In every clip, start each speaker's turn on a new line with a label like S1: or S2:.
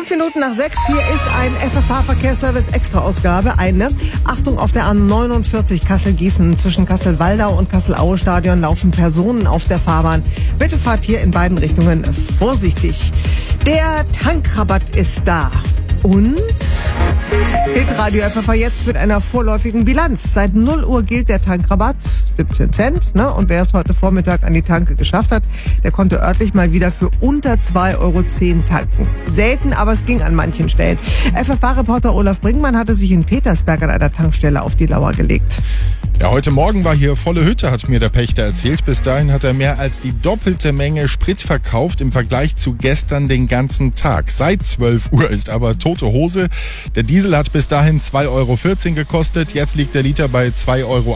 S1: 5:05. Hier ist ein FFH-Verkehrsservice Extra-Ausgabe. Achtung, auf der A49 Kassel-Gießen zwischen Kassel-Waldau und Kassel-Aue-Stadion laufen Personen auf der Fahrbahn. Bitte fahrt hier in beiden Richtungen vorsichtig. Der Tankrabatt ist da. Und Hitradio FFH jetzt mit einer vorläufigen Bilanz. Seit 0 Uhr gilt der Tankrabatt, 17 Cent. Und wer es heute Vormittag an die Tanke geschafft hat, der konnte örtlich mal wieder für unter 2,10 Euro tanken. Selten, aber es ging an manchen Stellen. FFH-Reporter Olaf Brinkmann hatte sich in Petersberg an einer Tankstelle auf die Lauer gelegt.
S2: Ja, heute Morgen war hier volle Hütte, hat mir der Pächter erzählt. Bis dahin hat er mehr als die doppelte Menge Sprit verkauft im Vergleich zu gestern den ganzen Tag. Seit 12 Uhr ist aber tote Hose. Der Diesel hat bis dahin 2,14 Euro gekostet. Jetzt liegt der Liter bei 2,31 Euro.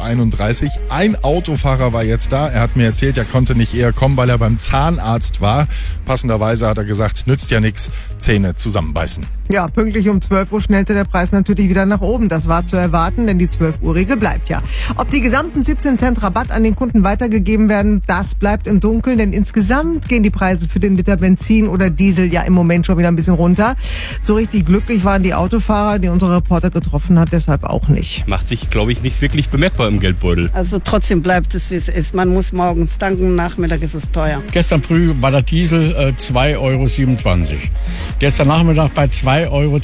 S2: Ein Autofahrer war jetzt da. Er hat mir erzählt, er konnte nicht eher kommen, weil er beim Zahnarzt war. Passenderweise hat er gesagt, nützt ja nichts, Zähne zusammenbeißen.
S1: Ja, pünktlich um 12 Uhr schnellte der Preis natürlich wieder nach oben. Das war zu erwarten, denn die 12-Uhr-Regel bleibt ja. Ob die gesamten 17 Cent Rabatt an den Kunden weitergegeben werden, das bleibt im Dunkeln, denn insgesamt gehen die Preise für den Liter Benzin oder Diesel ja im Moment schon wieder ein bisschen runter. So richtig glücklich waren die Autofahrer, die unsere Reporter getroffen hat, deshalb auch nicht.
S3: Macht sich, glaube ich, nicht wirklich bemerkbar im Geldbeutel.
S4: Also trotzdem bleibt es, wie es ist. Man muss morgens tanken, Nachmittag ist es teuer.
S5: Gestern früh war der Diesel 2,27 Euro. Gestern Nachmittag bei 2,52 Euro.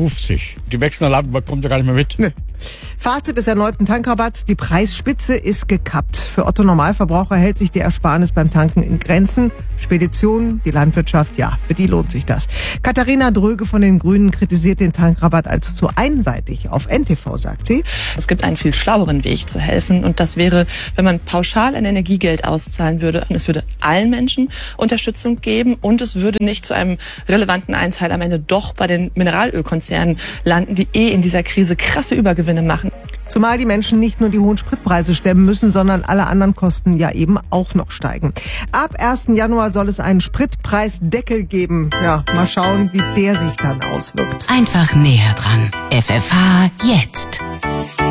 S5: Die Wechselnadel bekommt ja gar nicht mehr mit.
S1: Nee. Fazit des erneuten Tankrabatts: Die Preisspitze ist gekappt. Für Otto-Normalverbraucher hält sich die Ersparnis beim Tanken in Grenzen. Speditionen, die Landwirtschaft, ja, für die lohnt sich das. Katharina Dröge von den Grünen kritisiert den Tankrabatt als zu einseitig. Auf NTV sagt sie:
S6: Es gibt einen viel schlaueren Weg zu helfen, und das wäre, wenn man pauschal ein Energiegeld auszahlen würde. Es würde allen Menschen Unterstützung geben und es würde nicht zu einem relevanten Einteil am Ende doch bei den Mineralölkonzernen landen, die in dieser Krise krasse Übergewinne machen.
S1: Zumal die Menschen nicht nur die hohen Spritpreise stemmen müssen, sondern alle anderen Kosten ja eben auch noch steigen. Ab 1. Januar soll es einen Spritpreisdeckel geben. Ja, mal schauen, wie der sich dann auswirkt.
S7: Einfach näher dran. FFH jetzt.